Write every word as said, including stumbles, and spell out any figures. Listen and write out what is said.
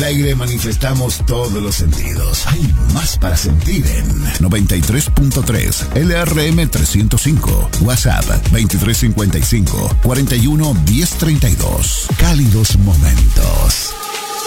aire manifestamos todos los sentidos. Hay más para sentir en noventa y tres punto tres L R M trescientos cinco. WhatsApp veintitrés cincuenta y cinco cuarenta y uno diez treinta y dos. Cálidos momentos.